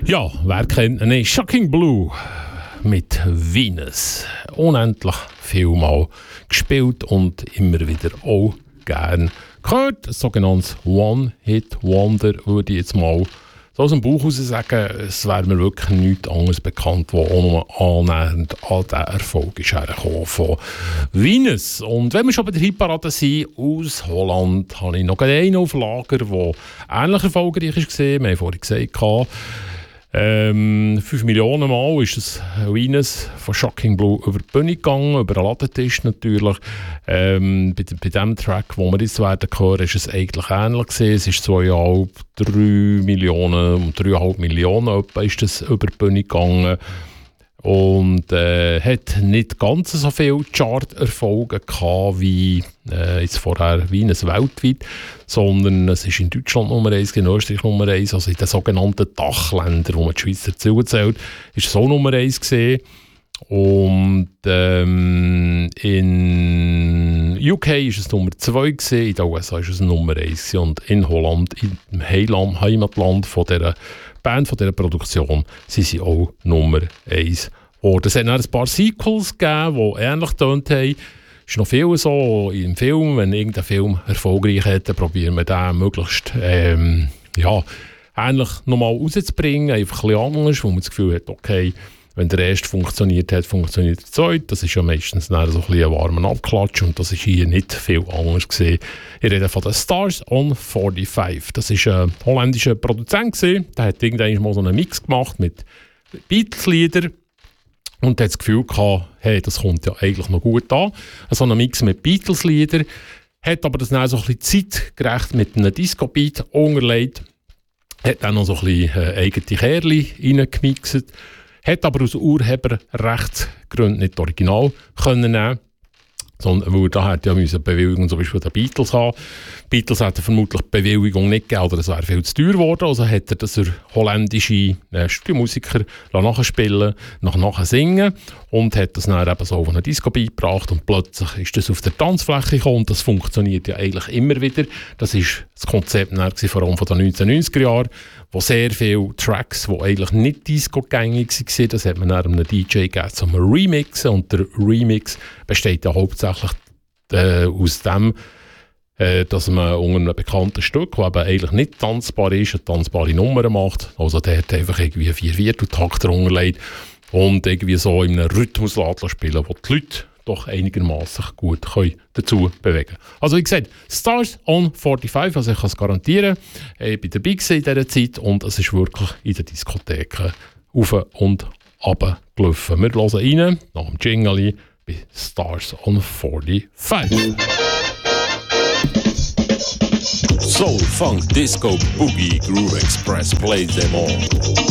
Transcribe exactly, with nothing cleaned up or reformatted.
Ja, wer kennt ihn nicht? Shocking Blue mit Venus. Unendlich vielmal gespielt und immer wieder auch gern gehört. Ein sogenanntes One-Hit-Wonder würde ich jetzt mal so aus dem Bauch heraus sagen. Es wäre mir wirklich nichts anderes bekannt, was auch nur annähernd an diesen Erfolg ist hergekommen von Venus. Und wenn wir schon bei der Hitparade sind, aus Holland, habe ich noch einen auf Lager, der ähnlich erfolgreich war. Wir haben vorhin gesagt, Ähm, fünf Millionen Mal ist das Venus von Shocking Blue über die Bühne gegangen, über den Ladentisch natürlich. Ähm, bei, bei dem Track, den wir jetzt werden hören, ist es eigentlich ähnlich gewesen. Es ist zweieinhalb, drei Millionen, um dreieinhalb Millionen etwa ist das über die Bühne gegangen. Und äh, hat nicht ganz so viele Chart-Erfolge gehabt wie äh, jetzt vorher Venus weltweit, sondern es ist in Deutschland Nummer eins, in Österreich Nummer eins, also in den sogenannten Dachländern, wo man die Schweiz dazu zählt, ist es auch Nummer eins gesehen. Und ähm, in U K ist es Nummer zwei gesehen, in den U S A ist es Nummer eins und in Holland, im Heiland, Heimatland von dieser Band, von dieser Produktion, sind sie auch Nummer eins geworden. Es hat noch ein paar Sequels gegeben, die ähnlich getönt haben. Es ist noch viel so im Film, wenn irgendein Film erfolgreich hat, dann probieren wir den möglichst ähm, ja, ähnlich nochmal rauszubringen, einfach ein bisschen anders, wo man das Gefühl hat, okay, wenn der erste funktioniert hat, funktioniert der zweite. Das ist ja meistens dann so ein bisschen ein warmer Abklatsch und das ist hier nicht viel anders gewesen. Ich rede von den Stars on fünfundvierzig. Das war ein holländischer Produzent gewesen. Der hat irgendwann mal so einen Mix gemacht mit Beatles-Liedern und hat das Gefühl gehabt, hey, das kommt ja eigentlich noch gut an. So ein Mix mit Beatles-Liedern. Hat aber das dann so ein bisschen zeitgerecht mit einem Disco-Beat unterlegt. Hat dann noch so ein bisschen äh, eigene Kerli reingemixt. Hat aber aus Urheberrechtsgründen nicht Original können nehmen, sondern weil da hätte ja eine Bewilligung zum Beispiel der Beatles haben. Die Beatles hätten vermutlich die Bewilligung nicht gegeben, oder es wäre viel zu teuer geworden. Also hat er das der holländische äh, Studiomusiker nachspielen, nach nachher singen und hat das dann eben so auf eine Disco beigebracht und plötzlich ist das auf der Tanzfläche gekommen und das funktioniert ja eigentlich immer wieder. Das ist das Konzept vor allem von den neunzehnhundertneunziger Jahren, wo sehr viele Tracks, die eigentlich nicht disco-gängig waren, das hat man dann einem D J gegeben zum Remixen und der Remix besteht ja hauptsächlich äh, aus dem, äh, dass man unter einem bekannten Stück, das eben eigentlich nicht tanzbar ist, eine tanzbare Nummer macht. Also der hat einfach irgendwie vier Vierteltakt unterlegt und irgendwie so in einem Rhythmus spielen, wo die Leute doch einigermaßen gut können dazu bewegen können. Also wie gesagt, Stars on fünfundvierzig, also ich kann es garantieren, ich war dabei in dieser Zeit und es ist wirklich in den Diskotheken auf und runter gelaufen. Wir hören rein, nach dem Jingle, bei Stars on fünfundvierzig. Soul, Funk, Disco, Boogie, Groove Express plays them all.